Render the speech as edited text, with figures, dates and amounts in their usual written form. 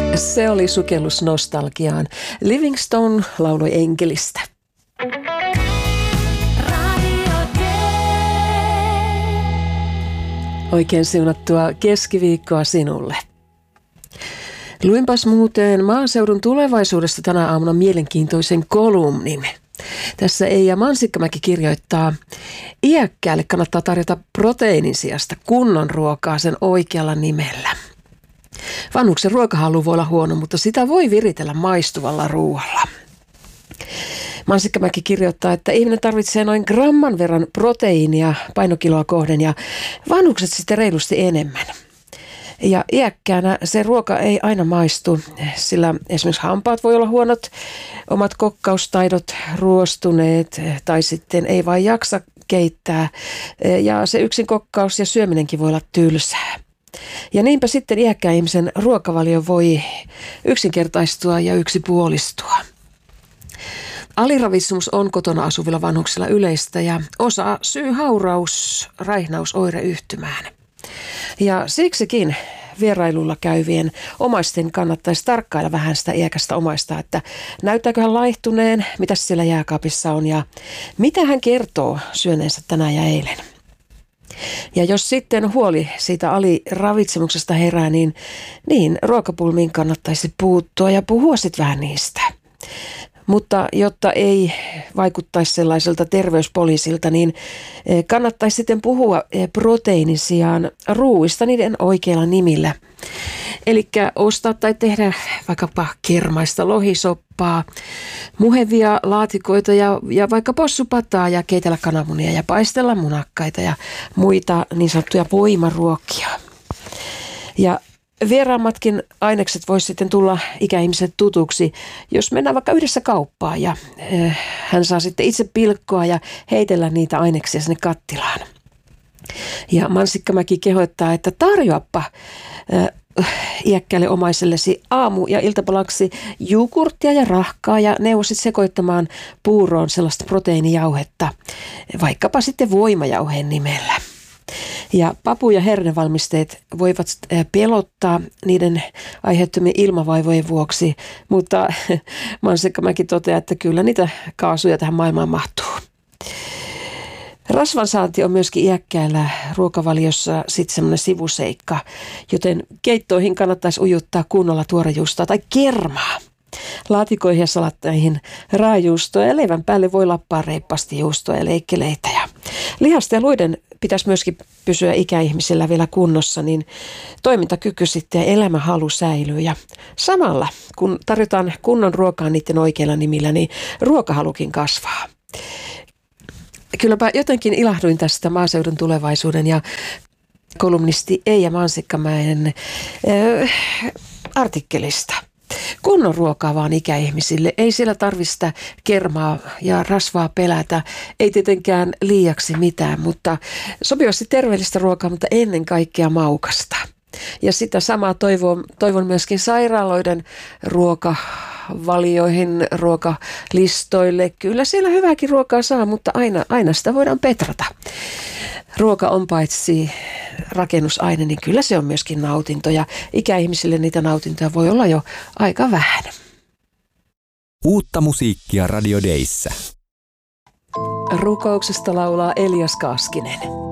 Se oli sukellus nostalgiaan. Livingstone lauloi enkelistä. Oikein siunattua keskiviikkoa sinulle. Luinpas muuten maaseudun tulevaisuudesta tänä aamuna mielenkiintoisen kolumnin. Tässä Eija Mansikkamäki kirjoittaa, iäkkäälle kannattaa tarjota proteiinin sijasta kunnon ruokaa sen oikealla nimellä. Vanhuksen ruokahalu voi olla huono, mutta sitä voi viritellä maistuvalla ruoalla. Mansikkamäki kirjoittaa, että ihminen tarvitsee noin gramman verran proteiinia painokiloa kohden ja vanhukset sitten reilusti enemmän. Ja iäkkäänä se ruoka ei aina maistu, sillä esimerkiksi hampaat voi olla huonot, omat kokkaustaidot ruostuneet tai sitten ei vain jaksa keittää ja se yksin kokkaus ja syöminenkin voi olla tylsää. Ja niinpä sitten iäkkään ihmisen ruokavalio voi yksinkertaistua ja yksipuolistua. Aliravitsemus on kotona asuvilla vanhuksilla yleistä ja osa syy raihnaus-oireyhtymään. Ja siksikin vierailulla käyvien omaisten kannattaisi tarkkailla vähän sitä iäkästä omaista, että näyttääkö hän laihtuneen, mitä siellä jääkaapissa on ja mitä hän kertoo syöneensä tänään ja eilen. Ja jos sitten huoli siitä aliravitsemuksesta herää, niin ruokapulmiin kannattaisi puuttua ja puhua sitten vähän niistä. Mutta jotta ei vaikuttaisi sellaiselta terveyspoliisilta, niin kannattaisi sitten puhua proteiinin sijaan ruuista niiden oikeilla nimillä. Eli ostaa tai tehdä vaikkapa kermaista lohisoppaa, muhevia laatikoita ja vaikka possupataa ja keitellä kananmunia ja paistella munakkaita ja muita niin sanottuja voimaruokia. Ja vieraammatkin ainekset voisi sitten tulla ikäihmiset tutuksi, jos mennään vaikka yhdessä kauppaan ja hän saa sitten itse pilkkoa ja heitellä niitä aineksia sinne kattilaan. Ja Mansikkamäki kehottaa, että tarjoappa iäkkäälle omaisellesi aamu- ja iltapalaksi jogurttia ja rahkaa ja neuvosit sekoittamaan puuroon sellaista proteiinijauhetta, vaikkapa sitten voimajauheen nimellä. Ja papu- ja hernevalmisteet voivat pelottaa niiden aiheuttamien ilmavaivojen vuoksi, mutta Mansikkamäki toteaa, että kyllä niitä kaasuja tähän maailmaan mahtuu. Rasvan saanti on myöskin iäkkäällä ruokavaliossa sitten semmoinen sivuseikka, joten keittoihin kannattaisi ujuttaa kunnolla tuorejuustoa tai kermaa. Laatikoihin ja salatteihin raajuustoa ja leivän päälle voi lappaa reippaasti juustoa ja leikkeleitä. Ja lihasta ja luiden pitäisi myöskin pysyä ikäihmisillä vielä kunnossa, niin toimintakyky sitten ja elämänhalu säilyy. Ja samalla, kun tarjotaan kunnon ruokaa niiden oikeilla nimillä, niin ruokahalukin kasvaa. Kylläpä jotenkin ilahduin tästä maaseudun tulevaisuuden ja kolumnisti Eija Mansikkamäen artikkelista. Kunnon ruokaa vaan ikäihmisille. Ei siellä tarvista kermaa ja rasvaa pelätä. Ei tietenkään liiaksi mitään, mutta sopivasti terveellistä ruokaa, mutta ennen kaikkea maukasta. Ja sitä samaa toivon myöskin sairaaloiden ruokavalioihin, ruokalistoille. Kyllä siellä hyvääkin ruokaa saa, mutta aina sitä voidaan petrata. Ruoka on paitsi rakennusaine, niin kyllä se on myöskin nautinto ja ikäihmisille niitä nautintoja voi olla jo aika vähän. Uutta musiikkia Radio Dayssä. Rukouksesta laulaa Elias Kaskinen.